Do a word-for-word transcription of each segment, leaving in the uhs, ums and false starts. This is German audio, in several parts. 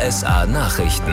S A Nachrichten.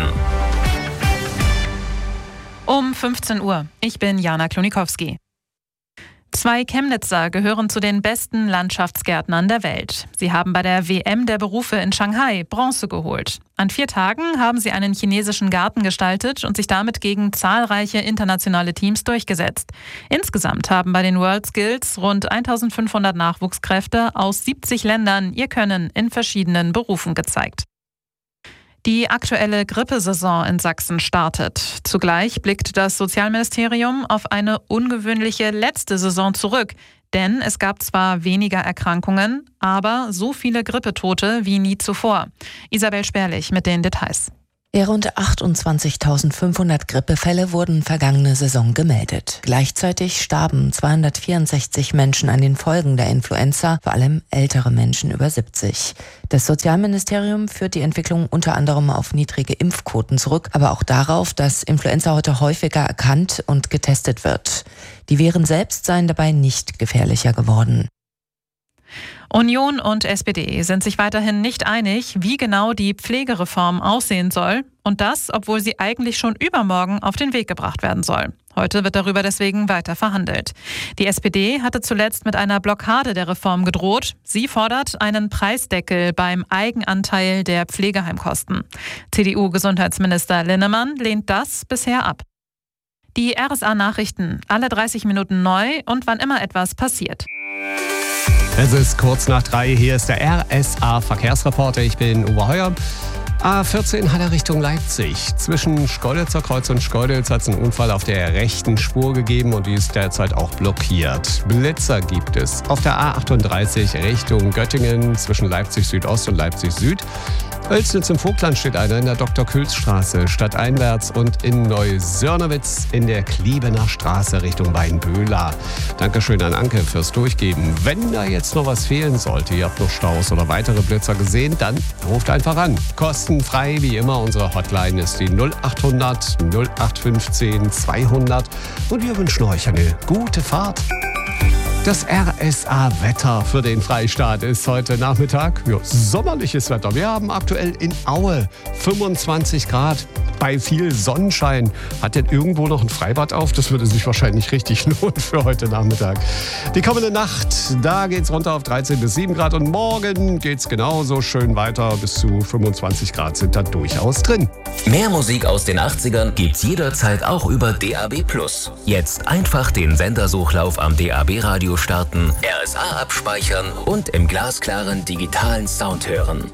Um fünfzehn Uhr. Ich bin Jana Klonikowski. Zwei Chemnitzer gehören zu den besten Landschaftsgärtnern der Welt. Sie haben bei der W M der Berufe in Shanghai Bronze geholt. An vier Tagen haben sie einen chinesischen Garten gestaltet und sich damit gegen zahlreiche internationale Teams durchgesetzt. Insgesamt haben bei den World Skills rund eintausendfünfhundert Nachwuchskräfte aus siebzig Ländern ihr Können in verschiedenen Berufen gezeigt. Die aktuelle Grippesaison in Sachsen startet. Zugleich blickt das Sozialministerium auf eine ungewöhnliche letzte Saison zurück. Denn es gab zwar weniger Erkrankungen, aber so viele Grippetote wie nie zuvor. Isabel Sperlich mit den Details. Rund achtundzwanzigtausendfünfhundert Grippefälle wurden vergangene Saison gemeldet. Gleichzeitig starben zweihundertvierundsechzig Menschen an den Folgen der Influenza, vor allem ältere Menschen über siebzig. Das Sozialministerium führt die Entwicklung unter anderem auf niedrige Impfquoten zurück, aber auch darauf, dass Influenza heute häufiger erkannt und getestet wird. Die Viren selbst seien dabei nicht gefährlicher geworden. Union und S P D sind sich weiterhin nicht einig, wie genau die Pflegereform aussehen soll. Und das, obwohl sie eigentlich schon übermorgen auf den Weg gebracht werden soll. Heute wird darüber deswegen weiter verhandelt. Die S P D hatte zuletzt mit einer Blockade der Reform gedroht. Sie fordert einen Preisdeckel beim Eigenanteil der Pflegeheimkosten. C D U-Gesundheitsminister Linnemann lehnt das bisher ab. Die R S A-Nachrichten, alle dreißig Minuten neu und wann immer etwas passiert. Es ist kurz nach drei, hier ist der R S A-Verkehrsreporter, ich bin Uwe Heuer. A vierzehn Halle Richtung Leipzig. Zwischen Schkeuditzer Kreuz und Schkeuditz hat es einen Unfall auf der rechten Spur gegeben und die ist derzeit auch blockiert. Blitzer gibt es auf der A achtunddreißig Richtung Göttingen zwischen Leipzig Südost und Leipzig Süd. Oelsnitz im Vogtland steht einer in der Doktor-Külz-Straße stadteinwärts und in Neusörnewitz in der Kliebener Straße Richtung Weinböhler. Dankeschön an Anke fürs Durchgeben. Wenn da jetzt noch was fehlen sollte, ihr habt noch Staus oder weitere Blitzer gesehen, dann ruft einfach an. Kostenfrei wie immer, unsere Hotline ist die null achthundert null acht fünfzehn zweihundert und wir wünschen euch eine gute Fahrt. Das R S A-Wetter für den Freistaat ist heute Nachmittag ja, sommerliches Wetter. Wir haben aktuell in Aue fünfundzwanzig Grad bei viel Sonnenschein. Hat denn irgendwo noch ein Freibad auf? Das würde sich wahrscheinlich richtig lohnen für heute Nachmittag. Die kommende Nacht, da geht's runter auf dreizehn bis sieben Grad und morgen geht's genauso schön weiter. Bis zu fünfundzwanzig Grad sind da durchaus drin. Mehr Musik aus den achtzigern gibt's jederzeit auch über D A B plus. Jetzt einfach den Sendersuchlauf am D A B-Radio starten, R S A abspeichern und im glasklaren digitalen Sound hören.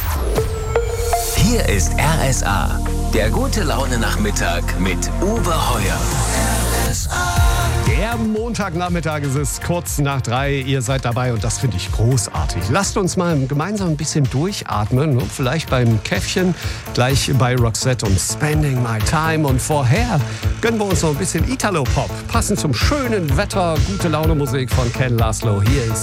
Hier ist R S A, der gute Laune-Nachmittag mit Uwe Heuer. R S A. Der Montagnachmittag ist es, kurz nach drei. Ihr seid dabei und das finde ich großartig. Lasst uns mal gemeinsam ein bisschen durchatmen. Und vielleicht beim Käffchen, gleich bei Roxette und Spending My Time. Und vorher gönnen wir uns noch ein bisschen Italo-Pop. Passend zum schönen Wetter, gute Laune-Musik von Ken Laszlo. Hier ist